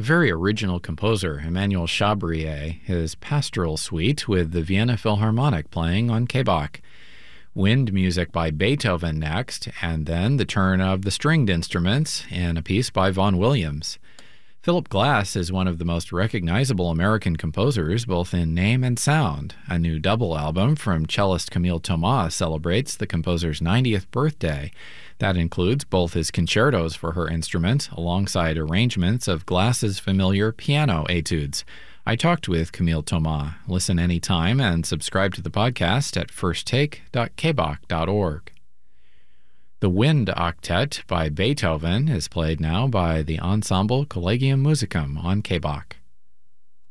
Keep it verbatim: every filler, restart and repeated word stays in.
A very original composer, Emmanuel Chabrier, his Pastoral Suite with the Vienna Philharmonic playing on K Bach. Wind music by Beethoven next, and then the turn of the stringed instruments in a piece by Vaughan Williams. Philip Glass is one of the most recognizable American composers, both in name and sound. A new double album from cellist Camille Thomas celebrates the composer's ninetieth birthday. That includes both his concertos for her instrument, alongside arrangements of Glass's familiar piano etudes. I talked with Camille Thomas. Listen anytime and subscribe to the podcast at first take dot k bach dot org. The Wind Octet by Beethoven is played now by the Ensemble Collegium Musicum on K Bach.